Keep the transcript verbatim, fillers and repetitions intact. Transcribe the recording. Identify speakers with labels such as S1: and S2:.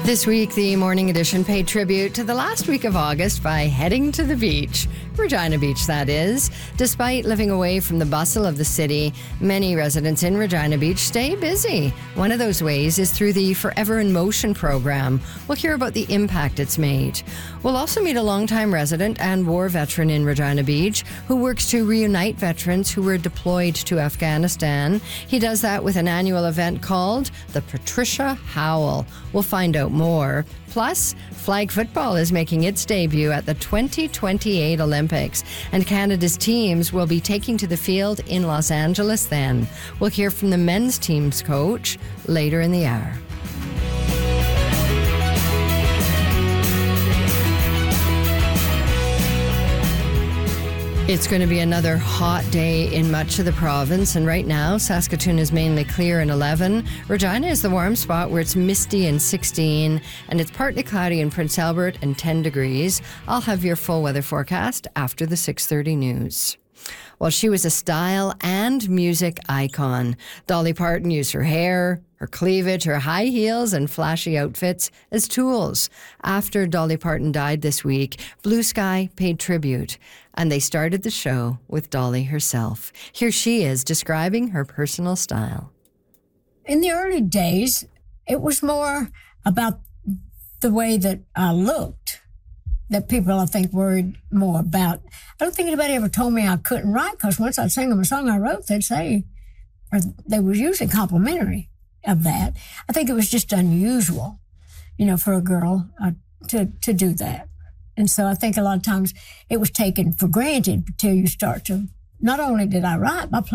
S1: This week, the Morning Edition paid tribute to the last week of August by heading to the beach. Regina Beach, that is. Despite living away from the bustle of the city, many residents in Regina Beach stay busy. One of those ways is through the Forever in Motion program. We'll hear about the impact it's made. We'll also meet a longtime resident and war veteran in Regina Beach who works to reunite veterans who were deployed to Afghanistan. He does that with an annual event called the Patricia Howl. We'll find out more. Plus, flag football is making its debut at the twenty twenty-eight Olympics, and Canada's teams will be taking to the field in Los Angeles then. We'll hear from the men's team's coach later in the hour. It's going to be another hot day in much of the province, and right now Saskatoon is mainly clear in eleven. Regina is the warm spot where it's misty and sixteen, and it's partly cloudy in Prince Albert and ten degrees. I'll have your full weather forecast after the six thirty news. Well, she was a style and music icon. Dolly Parton used her hair, her cleavage, her high heels, and flashy outfits as tools. After Dolly Parton died this week, Blue Sky paid tribute, and they started the show with Dolly herself. Here she is describing her personal style.
S2: In the early days, it was more about the way that I looked that people, I think, worried more about. I don't think anybody ever told me I couldn't write, because once I'd sing them a song I wrote, they'd say, or they were usually complimentary of that. I think it was just unusual, you know, for a girl uh, to, to do that. And so I think a lot of times it was taken for granted until you start to, not only did I write, I played